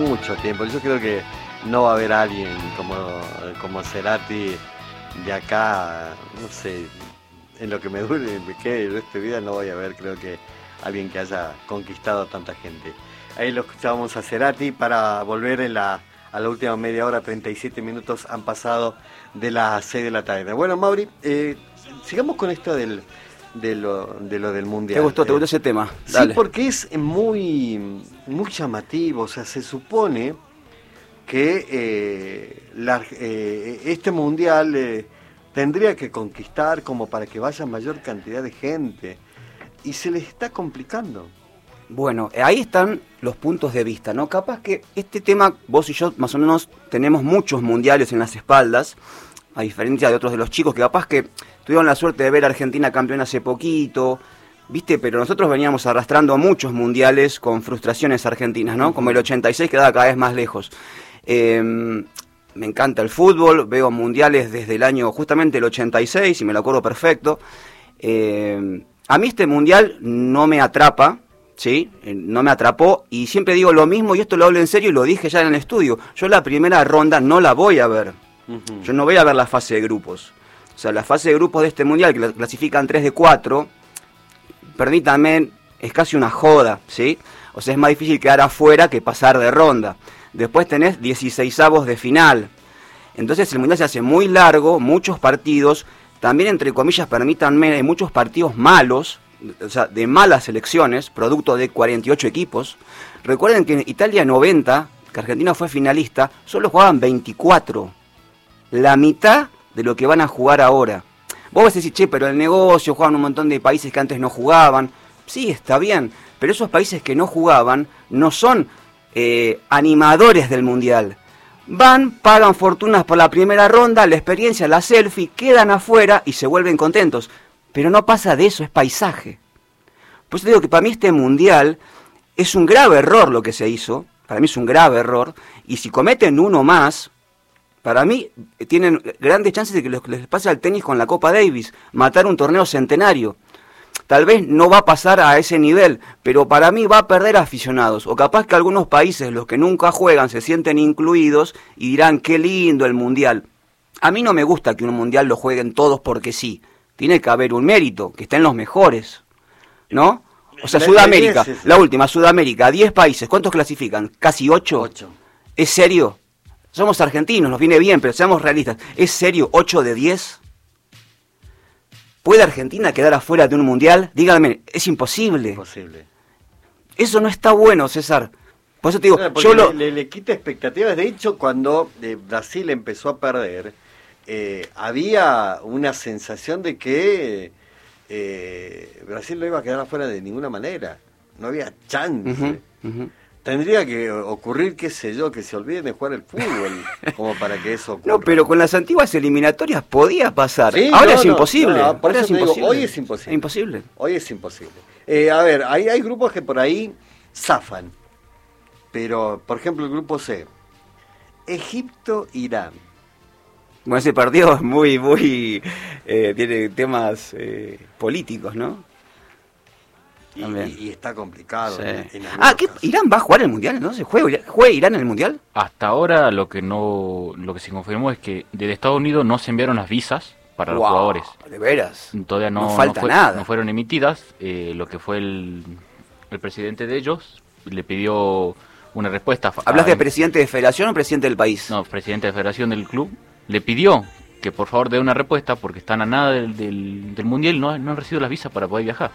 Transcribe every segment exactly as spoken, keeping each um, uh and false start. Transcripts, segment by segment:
mucho tiempo. Yo creo que no va a haber alguien como, como Cerati de acá, no sé, en lo que me dure, me quede el resto de vida, no voy a ver, creo que alguien que haya conquistado a tanta gente. Ahí lo escuchábamos a Cerati para volver en la, a la última media hora, treinta y siete minutos han pasado de las seis de la tarde. Bueno, Mauri, eh, sigamos con esto del, de, lo, de lo del Mundial. ¿Te gustó, te gustó eh, ese tema? Dale. Sí, porque es muy, muy llamativo, o sea, se supone que eh, la, eh, este Mundial eh, tendría que conquistar como para que vaya mayor cantidad de gente, y se les está complicando. Bueno, ahí están los puntos de vista, ¿no? Capaz que este tema, vos y yo más o menos tenemos muchos mundiales en las espaldas, a diferencia de otros de los chicos que capaz que tuvieron la suerte de ver a Argentina campeón hace poquito, ¿viste? Pero nosotros veníamos arrastrando muchos mundiales con frustraciones argentinas, ¿no? Como el ochenta y seis quedaba cada vez más lejos. Eh, me encanta el fútbol, veo mundiales desde el año justamente el ochenta y seis, y me lo acuerdo perfecto. Eh, a mí este mundial no me atrapa, ¿sí? No me atrapó, y siempre digo lo mismo, y esto lo hablo en serio y lo dije ya en el estudio. Yo la primera ronda no la voy a ver. Uh-huh. Yo no voy a ver la fase de grupos. O sea, la fase de grupos de este mundial, que clasifican tres de cuatro, permítanme, es casi una joda, ¿sí? O sea, es más difícil quedar afuera que pasar de ronda. Después tenés dieciseisavos de final. Entonces el mundial se hace muy largo, muchos partidos. También, entre comillas, permítanme, hay muchos partidos malos, o sea, de malas selecciones, producto de cuarenta y ocho equipos. Recuerden que en Italia noventa, que Argentina fue finalista, solo jugaban veinticuatro. La mitad de lo que van a jugar ahora. Vos vas a decir, che, pero el negocio, juegan un montón de países que antes no jugaban. Sí, está bien, pero esos países que no jugaban no son eh, animadores del mundial. Van, pagan fortunas por la primera ronda, la experiencia, la selfie, quedan afuera y se vuelven contentos. Pero no pasa de eso, es paisaje. Por eso digo que para mí este mundial es un grave error lo que se hizo. Para mí es un grave error. Y si cometen uno más, para mí tienen grandes chances de que les pase al tenis con la Copa Davis, matar un torneo centenario. Tal vez no va a pasar a ese nivel, pero para mí va a perder aficionados. O capaz que algunos países, los que nunca juegan, se sienten incluidos y dirán, qué lindo el mundial. A mí no me gusta que un mundial lo jueguen todos porque sí. Tiene que haber un mérito, que estén los mejores, ¿no? O sea, Sudamérica, la última, Sudamérica, diez países, ¿cuántos clasifican? ¿Casi ocho? ocho. ¿Es serio? Somos argentinos, nos viene bien, pero seamos realistas. ¿Es serio ocho de diez? ¿Puede Argentina quedar afuera de un mundial? Díganme, es imposible. Imposible. Eso no está bueno, César. Por eso te digo, no, yo lo... le, le quita expectativas. De hecho, cuando eh, Brasil empezó a perder, eh, había una sensación de que eh, Brasil no iba a quedar afuera de ninguna manera. No había chance. Uh-huh, uh-huh. Tendría que ocurrir, qué sé yo, que se olviden de jugar el fútbol, como para que eso ocurra. No, pero con las antiguas eliminatorias podía pasar. Sí, ahora no, es no, imposible. No, por ahora eso es te imposible. Digo, hoy es imposible. Imposible. Hoy es imposible. Eh, a ver, hay, hay grupos que por ahí zafan. Pero, por ejemplo, el grupo C. Egipto-Irán. Bueno, ese partido es muy, muy... Eh, tiene temas eh, políticos, ¿no? Y, y, y está complicado. Sí. En, en ah, ¿qué? ¿Irán va a jugar el mundial? ¿Entonces juega, juega Irán en el mundial? Hasta ahora lo que no, lo que se confirmó es que desde Estados Unidos no se enviaron las visas para wow, los jugadores. ¿De veras? Todavía no, no falta no, fue, nada. no fueron emitidas. Eh, lo que fue el, el presidente de ellos le pidió una respuesta. ¿Hablas a, de presidente de federación o presidente del país? No, presidente de federación del club. Le pidió que por favor dé una respuesta porque están a nada del, del, del mundial y no, no han recibido las visas para poder viajar.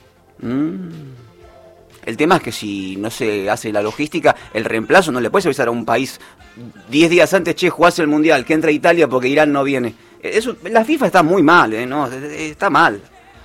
Mm. El tema es que si no se hace la logística, el reemplazo no le puedes avisar a un país diez días antes, che, jugás el mundial, que entra Italia porque Irán no viene. Eso, la FIFA está muy mal, ¿eh? No, está mal.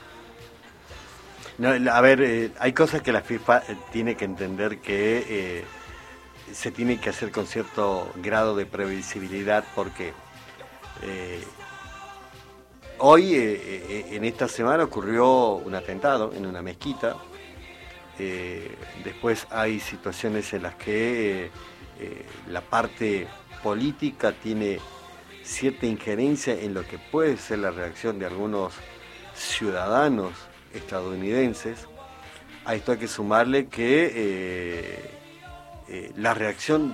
No, a ver, eh, hay cosas que la FIFA tiene que entender que eh, se tiene que hacer con cierto grado de previsibilidad porque eh, hoy, eh, eh, en esta semana, ocurrió un atentado en una mezquita. Eh, después hay situaciones en las que eh, eh, la parte política tiene cierta injerencia en lo que puede ser la reacción de algunos ciudadanos estadounidenses. A esto hay que sumarle que eh, eh, la reacción